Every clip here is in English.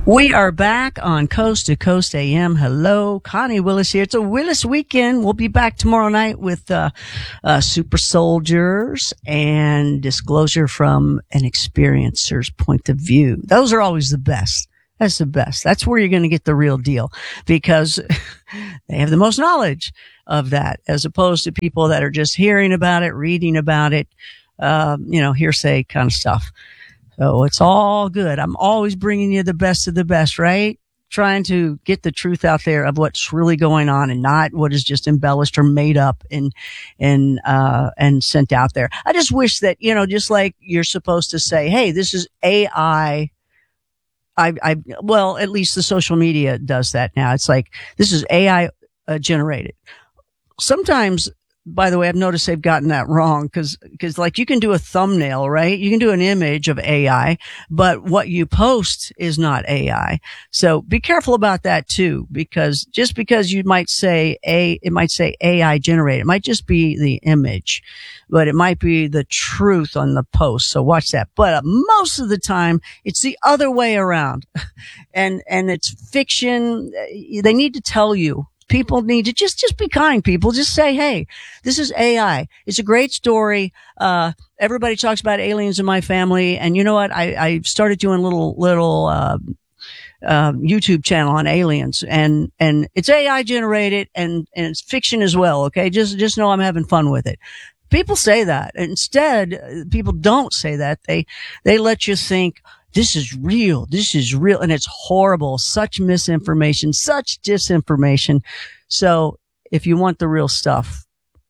We are back on Coast to Coast AM. Hello, Connie Willis here. It's a Willis weekend. We'll be back tomorrow night with Super Soldiers and Disclosure from an Experiencer's Point of View. Those are always the best. That's the best. That's where you're going to get the real deal because they have the most knowledge of that as opposed to people that are just hearing about it, reading about it, hearsay kind of stuff. So it's all good. I'm always bringing you the best of the best, right? Trying to get the truth out there of what's really going on and not what is just embellished or made up and sent out there. I just wish that, just like you're supposed to say, hey, this is AI. Well, at least the social media does that now. It's like, this is AI generated. Sometimes, by the way, I've noticed they've gotten that wrong because like you can do a thumbnail, right? You can do an image of AI, but what you post is not AI. So be careful about that too, because just because you might say it might say AI generated, it might just be the image, but it might be the truth on the post. So watch that. But most of the time it's the other way around and it's fiction. They need to tell you. People need to just be kind, people. Just say, hey, this is AI. It's a great story. Everybody talks about aliens in my family. And you know what? I started doing little YouTube channel on aliens and it's AI generated and it's fiction as well. Okay. Just know I'm having fun with it. People say that. Instead, people don't say that. They let you think, this is real. And it's horrible. Such misinformation, such disinformation. So if you want the real stuff,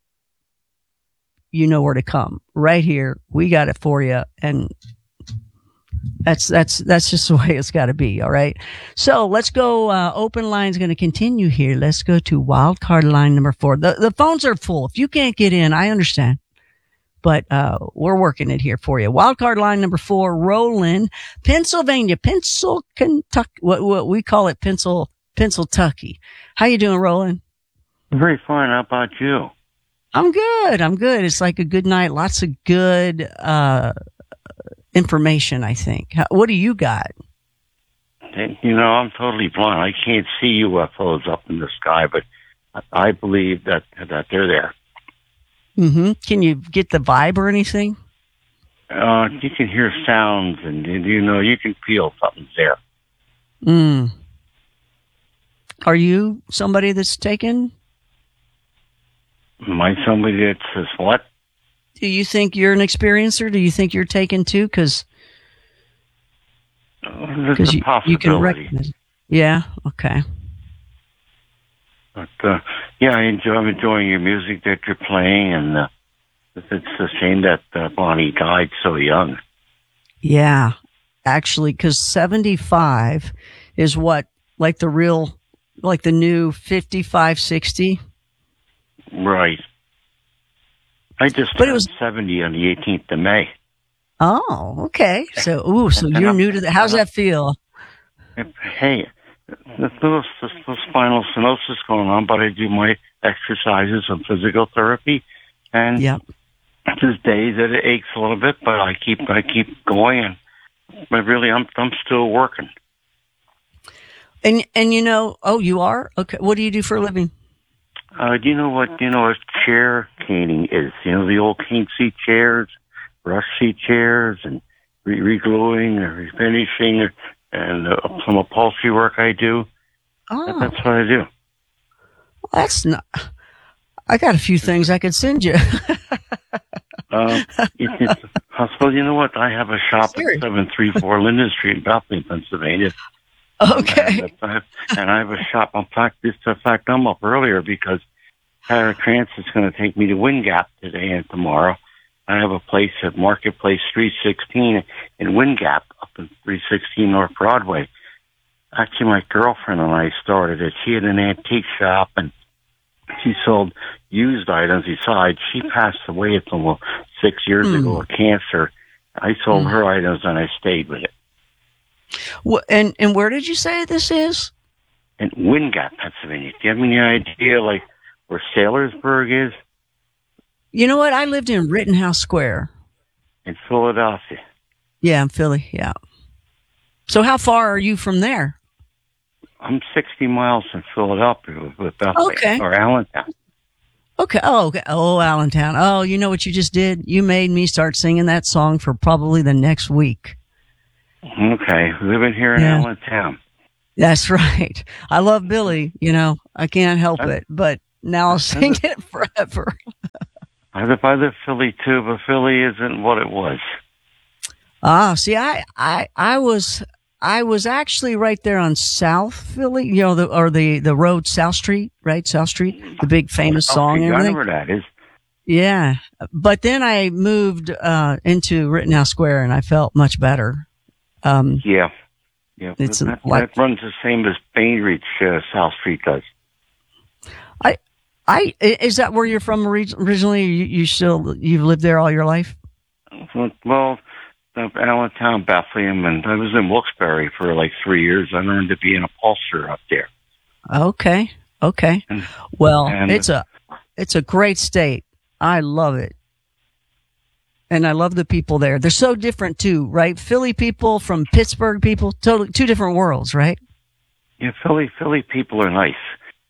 you know where to come. Right here. We got it for you. And that's just the way it's got to be. All right. So let's go. Open line's going to continue here. Let's go to wild card line number 4. The phones are full. If you can't get in, I understand. But we're working it here for you. Wildcard line number 4, Roland, Pennsylvania, Kentucky. What we call it, Pennsyltucky. How you doing, Roland? Very fine. How about you? I'm good. It's like a good night. Lots of good information, I think. What do you got? I'm totally blind. I can't see UFOs up in the sky, but I believe that they're there. Mm-hmm. Can you get the vibe or anything? You can hear sounds and, you can feel something's there. Mm. Are you somebody that's taken? Am I somebody that says what? Do you think you're an experiencer? Do you think you're taken too? Because you can recognize it. Yeah. Okay. But I'm enjoying your music that you're playing, and it's a shame that Bonnie died so young. Yeah, actually, because 75 is what, like the new 55, 60. Right. I just turned 70 on the 18th of May. Oh, okay. So you're new to that. How's that feel? Hey. There's little spinal stenosis going on, but I do my exercises and physical therapy, and there's days that it aches a little bit, but I keep going, but really I'm still working. And you are? Okay. What do you do for a living? Do you know what chair caning is? The old cane seat chairs, brush seat chairs, and re-gluing or refinishing. And some upholstery work I do. Oh. That's what I do. Well, that's not... I got a few things I could send you. Well, you know what? I have a shop at 734 Linden Street in Bethlehem, Pennsylvania. Okay. And I have a shop. In fact, I'm up earlier because Paratransit's going to take me to Wind Gap today and tomorrow. I have a place at Marketplace 316 in Wind Gap up in 316 North Broadway. Actually, my girlfriend and I started it. She had an antique shop and she sold used items. Besides, she passed away almost 6 years ago of cancer. I sold her items and I stayed with it. Well, and where did you say this is? In Wind Gap, Pennsylvania. Do you have any idea like where Saylorsburg is? You know what? I lived in Rittenhouse Square. In Philadelphia. Yeah, in Philly, yeah. So how far are you from there? I'm 60 miles from Philadelphia with Bethlehem or Allentown. Okay. Oh, okay. Oh, Allentown. Oh, you know what you just did? You made me start singing that song for probably the next week. Okay. Living here in Allentown. That's right. I love Billy. You know, I can't help it, but now I'll sing it forever. I live Philly too, but Philly isn't what it was. See, I was actually right there on South Philly, you know, the road South Street, right? South Street, the big famous song and everything. I know where that is. Yeah. But then I moved, into Rittenhouse Square and I felt much better. Yeah. It's that runs the same as Bainbridge, South Street does. Is that where you're from originally? You've lived there all your life? Well, Allentown, Bethlehem, and I was in Wilkes-Barre for like 3 years. I learned to be an upholsterer up there. Okay. Well, it's a great state. I love it. And I love the people there. They're so different too, right? Philly people from Pittsburgh people, totally two different worlds, right? Yeah, Philly people are nice.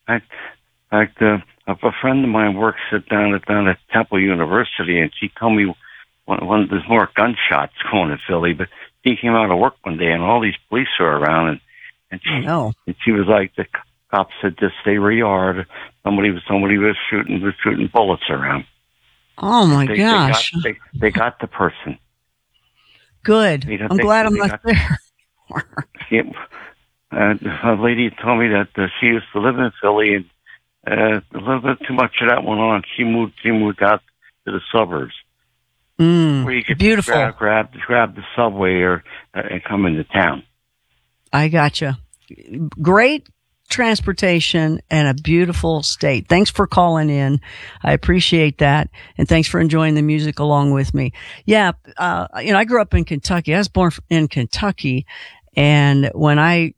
A friend of mine works down at Temple University, and she told me there's more gunshots going in Philly, but he came out of work one day and all these police were around, and she was like, the cops said, just stay where you are. Somebody was shooting bullets around. Oh my gosh! They got the person. Good. I'm glad I'm not there. A lady told me that she used to live in Philly, and a little bit too much of that went on. She moved out to the suburbs, where you could beautiful grab the subway and come into town. I gotcha. Great transportation and a beautiful state. Thanks for calling in. I appreciate that. And thanks for enjoying the music along with me. Yeah. I grew up in Kentucky. I was born in Kentucky. And when I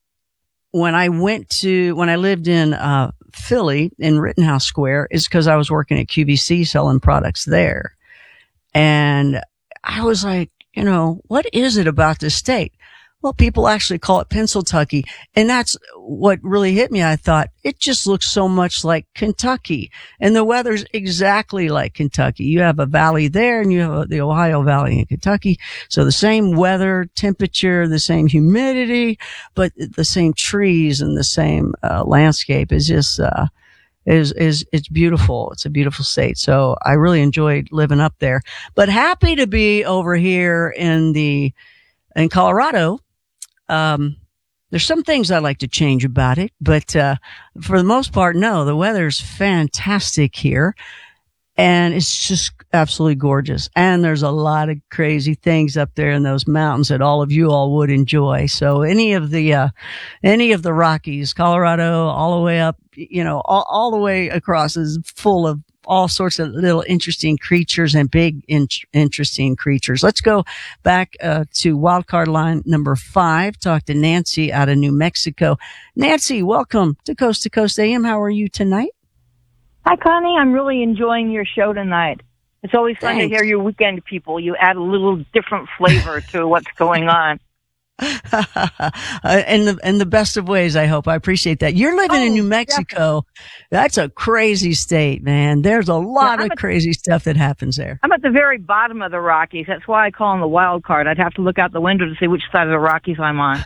lived in, Philly in Rittenhouse Square is because I was working at QVC selling products there. And I was like, what is it about this state? Well, people actually call it Pennsyltucky. And that's what really hit me. I thought it just looks so much like Kentucky, and the weather's exactly like Kentucky. You have a valley there and you have the Ohio Valley in Kentucky. So the same weather, temperature, the same humidity, but the same trees and the same, landscape is just, it's beautiful. It's a beautiful state. So I really enjoyed living up there, but happy to be over here in Colorado. There's some things I like to change about it, but, for the most part, no, the weather's fantastic here and it's just absolutely gorgeous. And there's a lot of crazy things up there in those mountains that all would enjoy. So any of the Rockies, Colorado, all the way up, all the way across is full of all sorts of little interesting creatures and big interesting creatures. Let's go back to wildcard line number 5. Talk to Nancy out of New Mexico. Nancy, welcome to Coast AM. How are you tonight? Hi, Connie. I'm really enjoying your show tonight. It's always fun to hear your weekend people. You add a little different flavor to what's going on. In the best of ways, I hope. I appreciate that. You're living in New Mexico. Definitely. That's a crazy state, man. There's a lot of crazy stuff that happps there. I'm at the very bottom of the Rockies. That's why I call them the wild card. I'd have to look out the window to see which side of the Rockies I'm on.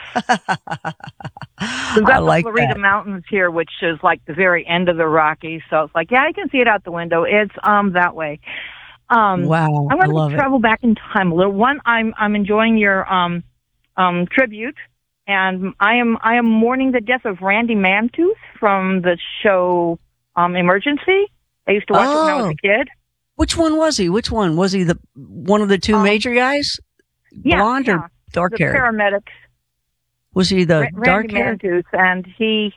We've got the Florida Mountains here, which is like the very end of the Rockies. So it's like, I can see it out the window. It's that way. Wow, I'm going to travel back in time a little. One, I'm enjoying your tribute, and I am mourning the death of Randy Mantooth from the show Emergency. I used to watch it when I was a kid. Which one was he? Which one was he? The one of the two major guys, blonde or dark hair? Paramedics. Was he the dark hair? Randy Mantooth, and he.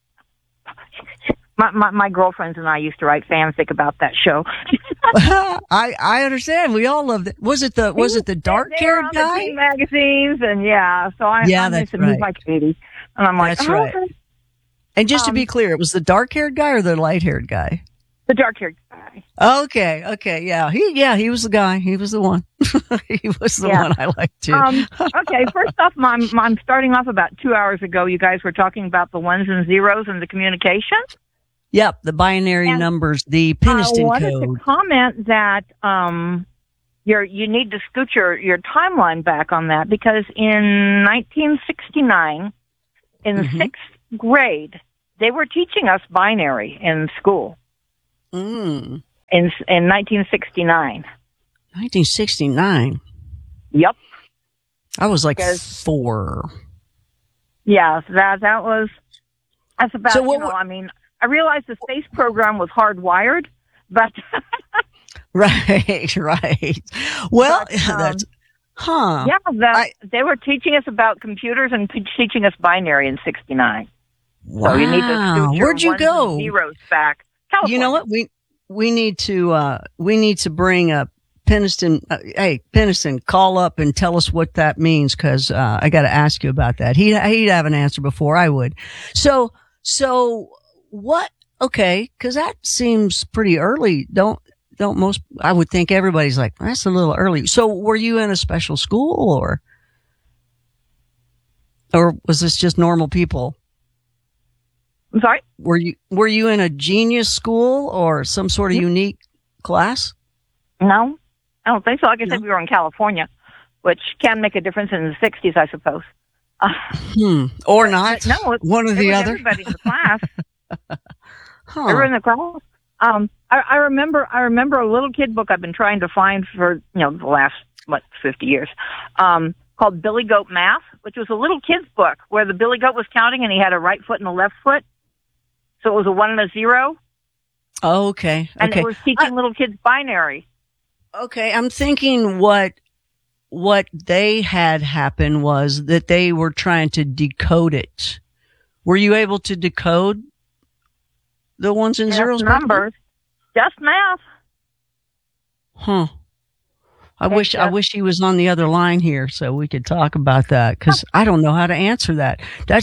My girlfriends and I used to write fanfic about that show. I understand. We all loved it. Was it the dark haired guy? The magazines and so I'm that's right. Like Katie, and I'm like, that's right. And just to be clear, it was the dark haired guy or the light haired guy? The dark-haired guy. Okay, yeah. He was the guy. He was the one. He was the one I liked too. Okay, first off, I'm starting off about 2 hours ago. You guys were talking about the ones and zeros and the communication. Yep, the binary numbers, the Penniston code. I wanted to comment that you need to scoot your timeline back on that, because in 1969, in the sixth grade, they were teaching us binary in school. In 1969. 1969? Yep. I was like 4. Yeah, that's about, so I mean, I realized the space program was hardwired, but... Right. Well, but, Yeah, they were teaching us about computers and teaching us binary in 69. Wow. So you need to scoot your Where'd you go? And zeros back. California. You know what? We need to bring up Penniston. Hey, Penniston, call up and tell us what that means, because I got to ask you about that. He'd have an answer before I would. So what? Okay, because that seems pretty early. Don't most? I would think everybody's like, that's a little early. So were you in a special school, or was this just normal people? I'm sorry? Were you in a genius school or some sort of unique class? No, I don't think so. Like I said, we were in California, which can make a difference in the 60s, I suppose. Or not. No, one or the other. Everybody in the class. Everyone in the class. I remember a little kid book I've been trying to find for the last 50 years. Called Billy Goat Math, which was a little kid's book where the Billy Goat was counting and he had a right foot and a left foot. So it was a 1 and a 0. Oh, okay. And it was teaching little kids binary. Okay, I'm thinking what they had happen was that they were trying to decode it. Were you able to decode the ones and zeros? Numbers. Just math. Huh. I wish he was on the other line here so we could talk about that, because I don't know how to answer that.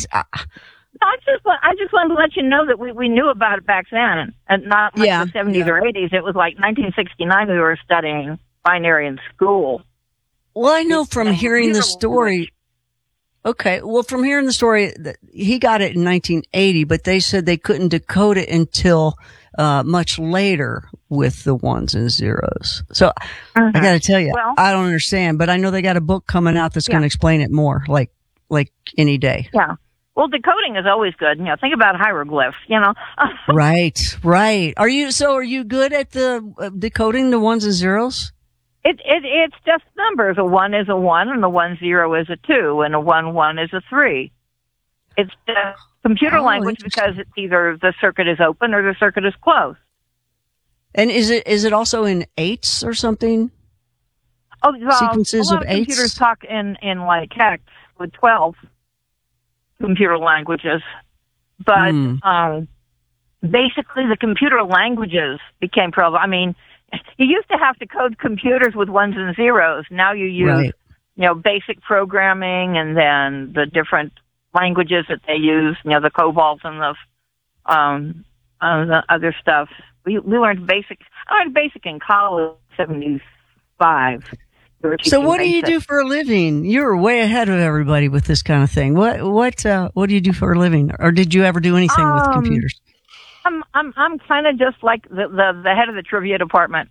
I just wanted to let you know that we knew about it back then, and not like the 70s or 80s. It was like 1969 we were studying binary in school. Well, I know from hearing the story. Okay, well, from hearing the story, that he got it in 1980, but they said they couldn't decode it until much later with the ones and zeros. So I got to tell you, I don't understand, but I know they got a book coming out that's going to explain it more, like any day. Yeah. Well, decoding is always good. Think about hieroglyphs, Right. Are you good at the decoding the ones and zeros? It's just numbers. A 1 is a 1 and a 1 0 is a 2 and a 1 1 is a 3. It's just computer language because it's either the circuit is open or the circuit is closed. And is it also in 8s or something? Oh, sequences a lot of of 8s? Computers talk in like hex with 12 computer languages, but basically the computer languages became prevalent. I mean, you used to have to code computers with 1s and 0s. Now you use basic programming, and then the different languages that they use, the COBOL and the other stuff. We learned basic. I learned basic in college, 75. So what do you do for a living? You're way ahead of everybody with this kind of thing. What do you do for a living? Or did you ever do anything with computers? I'm kind of just like the head of the trivia department.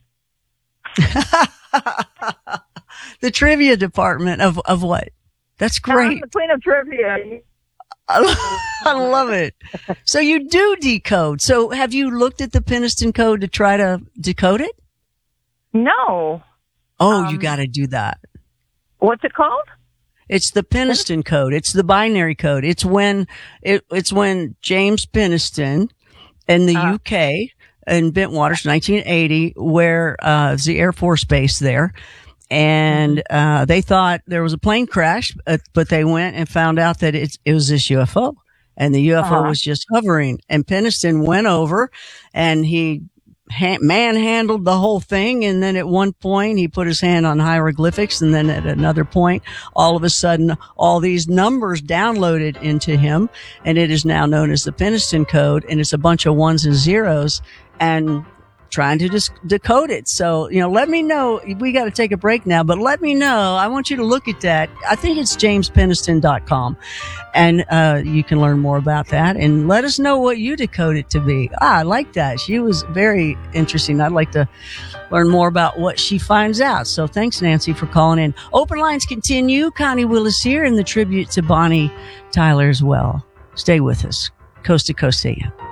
The trivia department of what? That's great. I'm the queen of trivia. I love it. So you do decode. So have you looked at the Penniston code to try to decode it? No. Oh, you got to do that. What's it called? It's the Penniston code. It's the binary code. It's when James Penniston in the UK in Bentwaters, 1980, where the Air Force Base there, and they thought there was a plane crash, but they went and found out that it was this UFO, and the UFO was just hovering. And Penniston went over, and he manhandled the whole thing, and then at one point he put his hand on hieroglyphics, and then at another point all of a sudden all these numbers downloaded into him, and it is now known as the Penniston code, and it's a bunch of 1s and 0s. And trying to just decode it. So, let me know. We got to take a break now, but let me know. I want you to look at that. I think it's jamespenniston.com, and you can learn more about that, and let us know what you decode it to be. I like that. She was very interesting. I'd like to learn more about what she finds out. So thanks, Nancy, for calling in. Open lines continue. Connie Willis here, and the tribute to Bonnie Tyler as well. Stay with us. Coast to Coast AM.